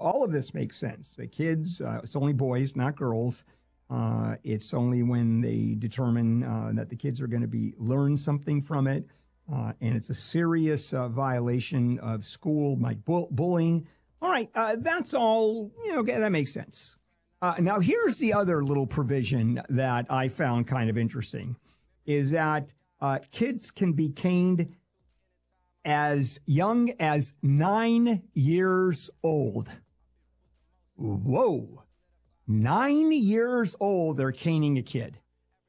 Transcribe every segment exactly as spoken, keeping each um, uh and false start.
all of this makes sense. The kids, uh, it's only boys, not girls. Uh, it's only when they determine uh, that the kids are going to be learn something from it. Uh, and it's a serious uh, violation of school, like bull- bullying. All right, uh, that's all, you know, okay, that makes sense. Uh, now, here's the other little provision that I found kind of interesting, is that uh, kids can be caned as young as nine years old. Whoa. Nine years old, they're caning a kid.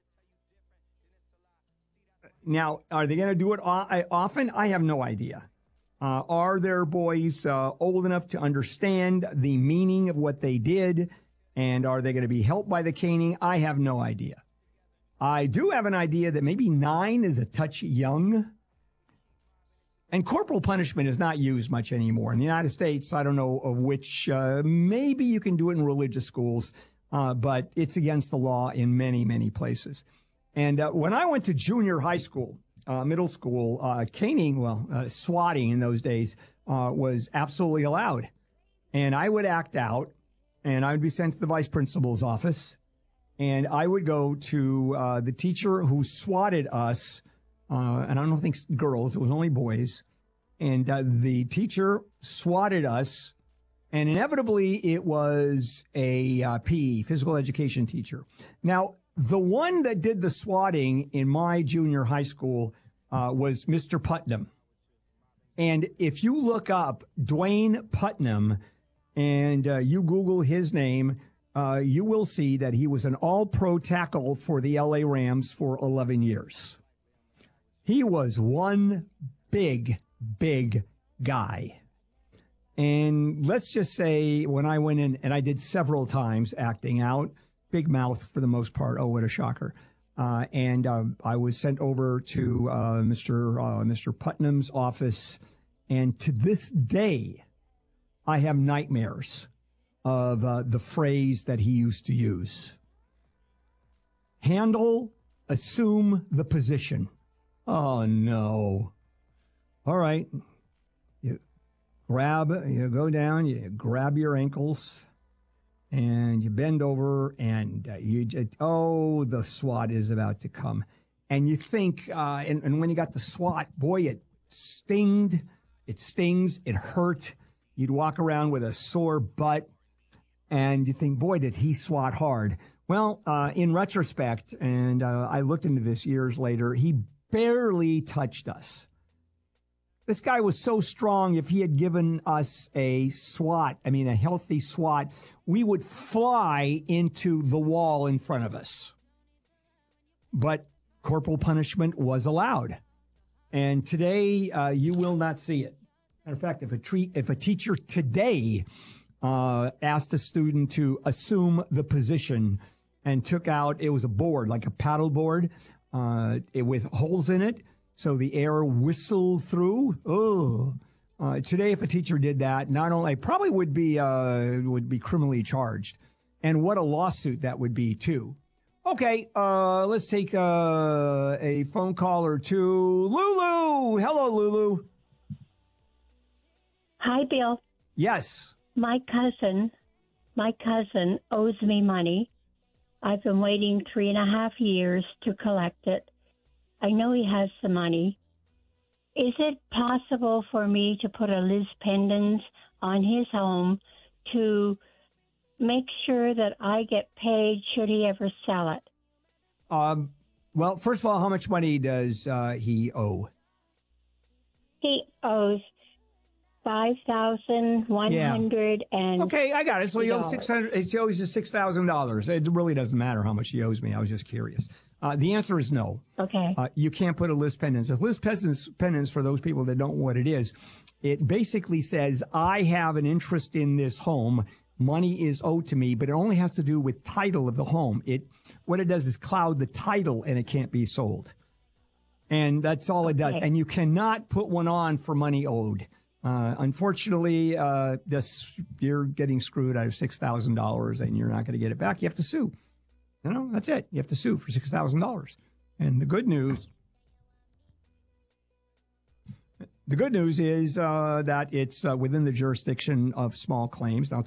Now, are they going to do it often? I have no idea. Uh, are their boys uh, old enough to understand the meaning of what they did? And are they going to be helped by the caning? I have no idea. I do have an idea that maybe nine is a touch young. And corporal punishment is not used much anymore. In the United States, I don't know of which, uh, maybe you can do it in religious schools, uh, but it's against the law in many, many places. And uh, when I went to junior high school, uh, middle school, uh, caning, well, uh, swatting in those days uh, was absolutely allowed. And I would act out, and I would be sent to the vice principal's office, and I would go to uh, the teacher who swatted us. Uh, and I don't think girls, it was only boys. And uh, the teacher swatted us, and inevitably it was a uh, P E, physical education teacher. Now, the one that did the swatting in my junior high school uh, was Mister Putnam. And if you look up Dwayne Putnam and uh, you Google his name, uh, you will see that he was an all-pro tackle for the L A Rams for eleven years. He was one big, big guy. And let's just say when I went in, and I did several times acting out, big mouth for the most part. Oh, what a shocker. Uh, and uh, I was sent over to uh, Mister Uh, Mister Putnam's office. And to this day, I have nightmares of uh, the phrase that he used to use. Handle, assume the position. Oh, no. All right. You grab, you go down, you grab your ankles, and you bend over, and uh, you just, oh, the SWAT is about to come. And you think, uh, and, and when you got the SWAT, boy, it stinged, it stings, it hurt. You'd walk around with a sore butt, and you think, boy, did he SWAT hard. Well, uh, in retrospect, and uh, I looked into this years later, he barely touched us. This guy was so strong, if he had given us a SWAT, I mean a healthy SWAT, we would fly into the wall in front of us. But corporal punishment was allowed. And today, uh, you will not see it. Matter of fact, if a, tre- if a teacher today uh, asked a student to assume the position and took out, it was a board, like a paddle board, uh, it, with holes in it, so the air whistled through. Oh, uh, today, if a teacher did that, not only probably would be uh, would be criminally charged, and what a lawsuit that would be too. Okay, uh, let's take uh, a phone call or two. Lulu, hello, Lulu. Hi, Bill. Yes. My cousin, my cousin owes me money. I've been waiting three and a half years to collect it. I know he has the money. Is it possible for me to put a Liz Pendens on his home to make sure that I get paid should he ever sell it? Um. Well, first of all, how much money does uh, he owe? He owes five thousand one hundred and. Okay, I got it. So he owes six hundred. He owes you six thousand dollars. It really doesn't matter how much he owes me. I was just curious. Uh, the answer is no. Okay. Uh, you can't put a Liz Pendens. If Liz Pendens, Pendens, for those people that don't know what it is, it basically says I have an interest in this home. Money is owed to me, but it only has to do with title of the home. It what it does is cloud the title, and it can't be sold. And that's all it does. Okay. And you cannot put one on for money owed. Uh, unfortunately, uh, this you're getting screwed out of six thousand dollars, and you're not going to get it back. You have to sue. You know, that's it. You have to sue for six thousand dollars. And the good news, the good news is uh, that it's uh, within the jurisdiction of small claims. Now,